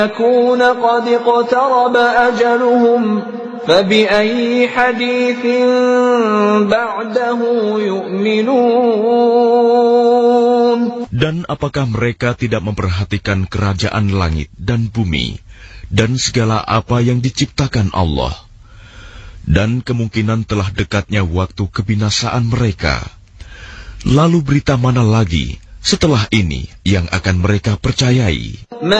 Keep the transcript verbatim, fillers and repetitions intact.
يكون قد اقترب أجلهم فبأي حديث بعده يؤمنون. Dan apakah mereka tidak memperhatikan kerajaan langit dan bumi dan segala apa yang diciptakan Allah, dan kemungkinan telah dekatnya waktu kebinasaan mereka? Lalu berita mana lagi setelah ini yang akan mereka percayai?